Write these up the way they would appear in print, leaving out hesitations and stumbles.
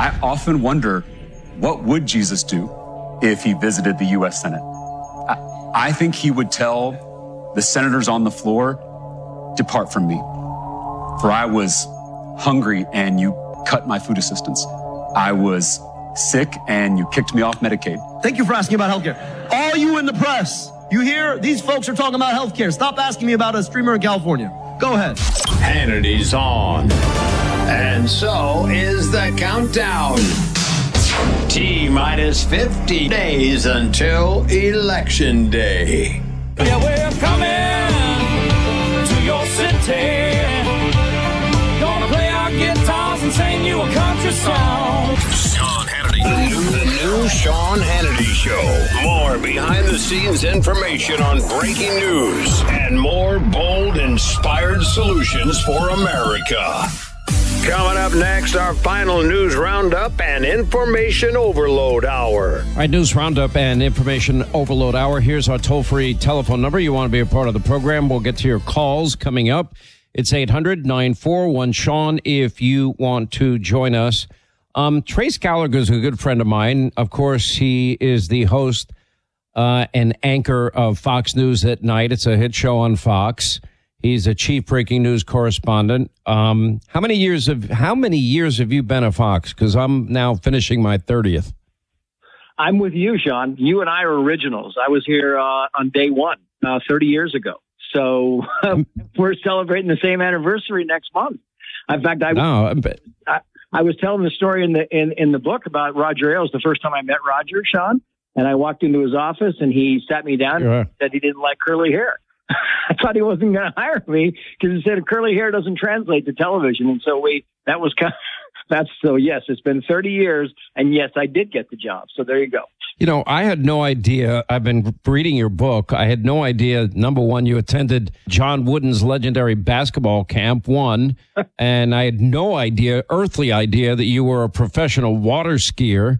I often wonder, what would Jesus do if he visited the U.S. Senate? I think he would tell the senators on the floor, depart from me, for I was hungry and you cut my food assistance. I was sick and you kicked me off Medicaid. Thank you for asking about healthcare. All you in the press, you hear? These folks are talking about healthcare. Stop asking me about a streamer in California. Go ahead. Hannity's on. And so is the countdown. T-minus 50 days until Election Day. Yeah, we're coming to your city. Gonna play our guitars and sing you a country song. Sean Hannity. The new Sean Hannity Show. More behind-the-scenes information on breaking news and more bold, inspired solutions for America. Coming up next, our final news roundup and information overload hour. All right, news roundup and information overload hour. Here's our toll-free telephone number. You want to be a part of the program, we'll get to your calls coming up. It's 800-941-SEAN if you want to join us. Trace Gallagher is a good friend of mine. Of course, he is the host and anchor of Fox News at Night. It's a hit show on Fox. He's a chief breaking news correspondent. How many years have you been at Fox? Because I'm now finishing my 30th. I'm with you, Sean. You and I are originals. I was here on day one, 30 years ago. So we're celebrating the same anniversary next month. In fact, I was telling the story in the book about Roger Ailes. The first time I met Roger, Sean, and I walked into his office and he sat me down and said he didn't like curly hair. I thought he wasn't going to hire me because he said curly hair doesn't translate to television. And so yes, it's been 30 years. And yes, I did get the job. So there you go. You know, I had no idea. I've been reading your book. I had no idea. Number one, you attended John Wooden's legendary basketball camp, and I had no earthly idea that you were a professional water skier.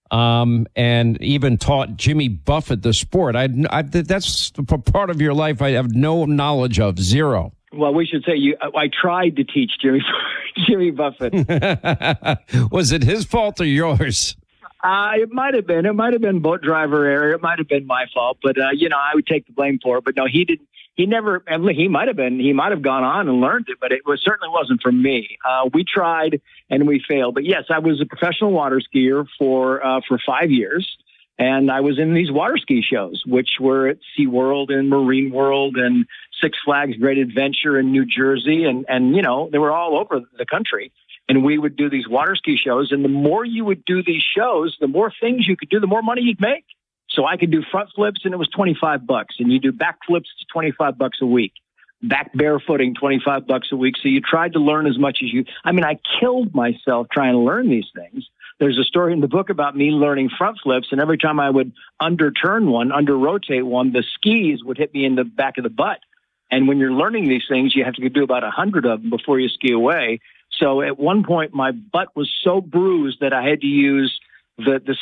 And even taught Jimmy Buffett the sport. That's a part of your life I have no knowledge of, zero. Well, we should say I tried to teach Jimmy Buffett. Was it his fault or yours? It might have been. It might have been boat driver error. It might have been my fault. But I would take the blame for it. But no, he didn't. He never. And he might have gone on and learned it, but certainly wasn't from me. We tried and we failed. But yes, I was a professional water skier for 5 years, and I was in these water ski shows, which were at SeaWorld and Marine World and Six Flags Great Adventure in New Jersey, and they were all over the country. And we would do these water ski shows, and the more you would do these shows, the more things you could do, the more money you'd make. So I could do front flips and it was $25, and you do back flips, it's $25 a week. Back barefooting, $25 a week. So you tried to learn as much as I killed myself trying to learn these things. There's a story in the book about me learning front flips, and every time I would under-rotate one, the skis would hit me in the back of the butt. And when you're learning these things, you have to do about 100 of them before you ski away. So at one point, my butt was so bruised that I had to use the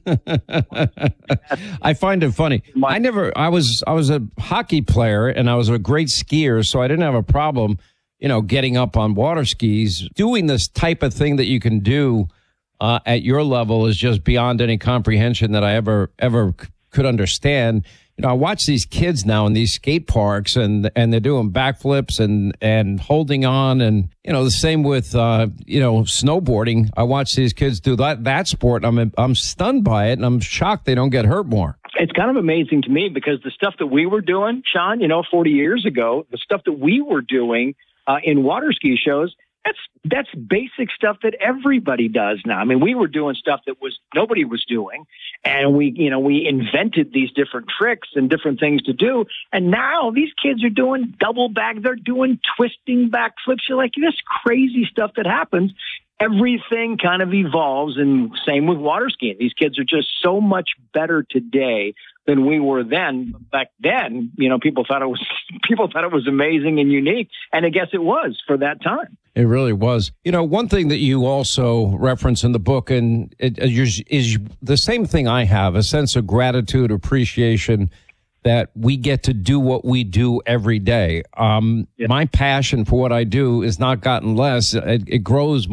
styrofoam. I find it funny. I was a hockey player and I was a great skier, so I didn't have a problem, getting up on water skis. Doing this type of thing that you can do at your level is just beyond any comprehension that I ever could understand. I watch these kids now in these skate parks and they're doing backflips and holding on, and the same with snowboarding. I watch these kids do that sport. I'm stunned by it, and I'm shocked they don't get hurt more. It's kind of amazing to me because the stuff that we were doing, Sean, 40 years ago, the stuff that we were doing in water ski shows, that's basic stuff that everybody does now. We were doing stuff that nobody was doing, and we invented these different tricks and different things to do. And now these kids are doing double back, they're doing twisting backflips. You're like, this crazy stuff that happens. Everything kind of evolves, and same with water skiing. These kids are just so much better today than we were then. Back then, people thought it was amazing and unique, and I guess it was for that time. It really was. One thing that you also reference in the book, and is the same thing I have, a sense of gratitude, appreciation that we get to do what we do every day. My passion for what I do has not gotten less. It grows